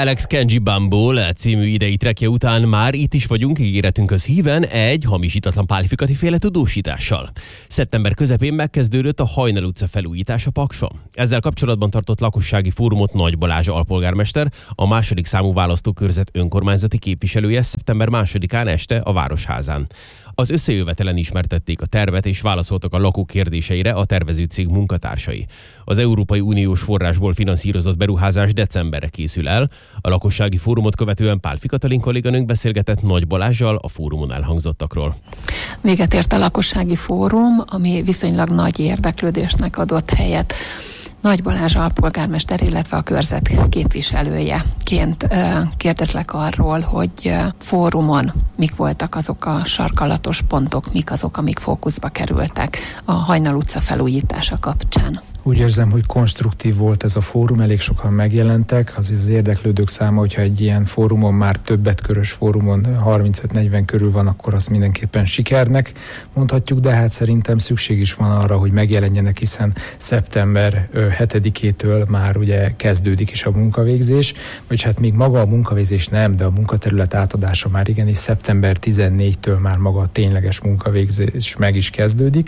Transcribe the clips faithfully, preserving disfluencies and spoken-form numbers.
Alex Kenji Bumble című idei trackje után már itt is vagyunk ígéretünkhöz híven egy hamisítatlan pálifikatív féle tudósítással. Szeptember közepén megkezdődött a Hajnal utca felújítása Pakson. Ezzel kapcsolatban tartott lakossági fórumot Nagy Balázs alpolgármester, a második számú választókörzet önkormányzati képviselője szeptember másodikán este a Városházán. Az összejövetelen ismertették a tervet és válaszoltak a lakók kérdéseire a tervezőcég munkatársai. Az Európai Uniós forrásból finanszírozott beruházás decemberre készül el. A lakossági fórumot követően Pálffy Katalin kolléganőnk beszélgetett Nagy Balázssal a fórumon elhangzottakról. Véget ért a lakossági fórum, ami viszonylag nagy érdeklődésnek adott helyet. Nagy Balázs alpolgármester, illetve a körzet képviselőjeként kérdezlek arról, hogy fórumon mik voltak azok a sarkalatos pontok, mik azok, amik fókuszba kerültek a Hajnal utca felújítása kapcsán. Úgy érzem, hogy konstruktív volt ez a fórum, elég sokan megjelentek, az az érdeklődők száma, hogyha egy ilyen fórumon, már többet körös fórumon harmincöt-negyven körül van, akkor azt mindenképpen sikernek mondhatjuk, de hát szerintem szükség is van arra, hogy megjelenjenek, hiszen szeptember hetedikétől már ugye kezdődik is a munkavégzés, vagyis hát még maga a munkavégzés nem, de a munkaterület átadása már igenis szeptember tizennégyedikétől már maga a tényleges munkavégzés meg is kezdődik.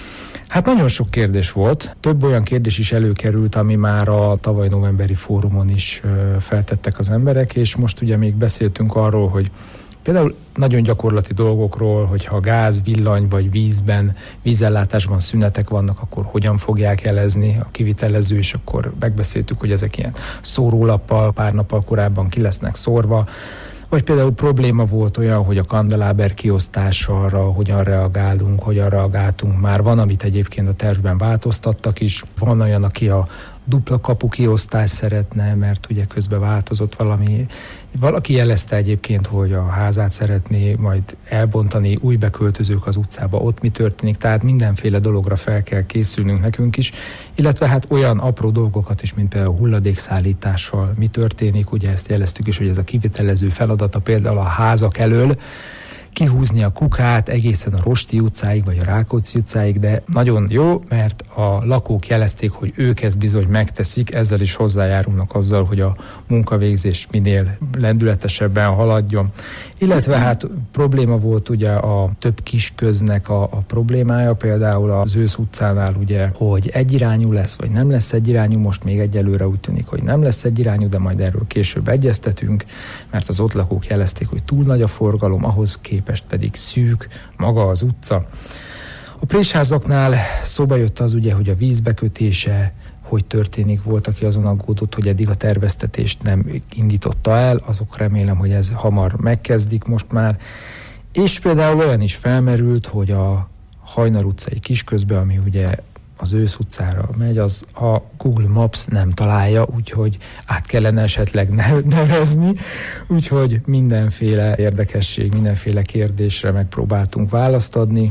Hát nagyon sok kérdés volt, több olyan kérdés is előkerült, ami már a tavaly novemberi fórumon is feltettek az emberek, és most ugye még beszéltünk arról, hogy például nagyon gyakorlati dolgokról, hogyha gáz, villany vagy vízben, vízellátásban szünetek vannak, akkor hogyan fogják jelezni a kivitelező, és akkor megbeszéltük, hogy ezek ilyen szórólappal pár nappal korábban ki lesznek szórva. Vagy például probléma volt olyan, hogy a kandeláber kiosztására hogyan reagálunk, hogyan reagáltunk. Már van, amit egyébként a tervben változtattak is. Van olyan, aki a dupla kapu kiosztást szeretne, mert ugye közben változott valami. Valaki jelezte egyébként, hogy a házát szeretné majd elbontani, új beköltözők az utcába, ott mi történik, tehát mindenféle dologra fel kell készülnünk nekünk is, illetve hát olyan apró dolgokat is, mint például a hulladékszállítással mi történik, ugye ezt jeleztük is, hogy ez a kivitelező feladata például a házak elől, kihúzni a kukát egészen a Rosti utcáig, vagy a Rákóczi utcáig, de nagyon jó, mert a lakók jelezték, hogy ők ezt bizony megteszik, ezzel is hozzájárulnak azzal, hogy a munkavégzés minél lendületesebben haladjon. Illetve hát probléma volt ugye a több kisköznek a, a problémája, például az Ősz utcánál ugye, hogy egyirányú lesz, vagy nem lesz egyirányú, most még egyelőre úgy tűnik, hogy nem lesz egyirányú, de majd erről később egyeztetünk, mert az ott lakók jelezték, hogy túl nagy a forgalom, ahhoz képest pedig szűk maga az utca. A présházaknál szóba jött az ugye, hogy a vízbekötése hogy történik, volt, aki azon aggódott, hogy eddig a terveztetést nem indította el, azok remélem, hogy ez hamar megkezdik most már. És például olyan is felmerült, hogy a Hajnal utcai kisközbe, ami ugye az Ősz utcára megy, az a Google Maps nem találja, úgyhogy át kellene esetleg nevezni, úgyhogy mindenféle érdekesség, mindenféle kérdésre megpróbáltunk választ adni.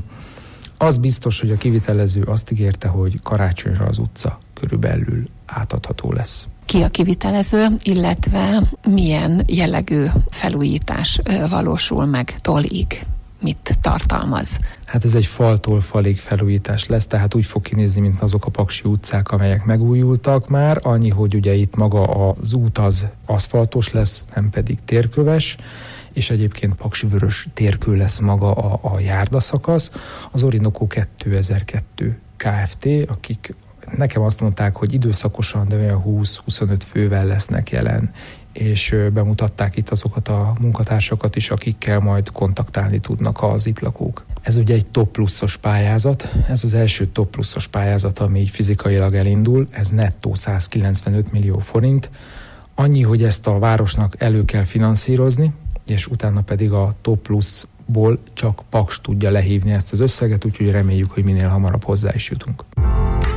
Az biztos, hogy a kivitelező azt ígérte, hogy karácsonyra az utca körülbelül átadható lesz. Ki a kivitelező, illetve milyen jellegű felújítás valósul meg tolig? Mit tartalmaz? Hát ez egy faltól falig felújítás lesz, tehát úgy fog kinézni, mint azok a paksi utcák, amelyek megújultak már, annyi, hogy ugye itt maga az út az aszfaltos lesz, nem pedig térköves, és egyébként paksivörös térkő lesz maga a, a járdaszakasz. Az Orinoco kétezer-kettő Kft., akik nekem azt mondták, hogy időszakosan, de olyan húsz-huszonöt fővel lesznek jelen, és bemutatták itt azokat a munkatársakat is, akikkel majd kontaktálni tudnak az itt lakók. Ez ugye egy top pluszos pályázat, ez az első top pluszos pályázat, ami így fizikailag elindul, ez nettó százkilencvenöt millió forint, annyi, hogy ezt a városnak elő kell finanszírozni, és utána pedig a top pluszból csak Paks tudja lehívni ezt az összeget, úgyhogy reméljük, hogy minél hamarabb hozzá is jutunk.